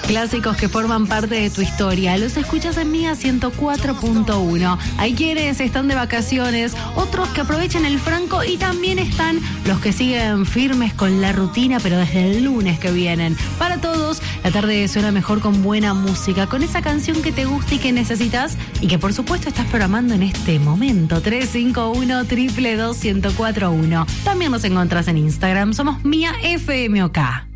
Clásicos que forman parte de tu historia. Los escuchas en Mía 104.1. Hay quienes están de vacaciones, otros que aprovechan el franco y también están los que siguen firmes con la rutina, pero desde el lunes que vienen. Para todos, la tarde suena mejor con buena música, con esa canción que te gusta y que necesitas y que por supuesto estás programando en este momento. 351-222-1041. También nos encontrás en Instagram. Somos Mía FMOK.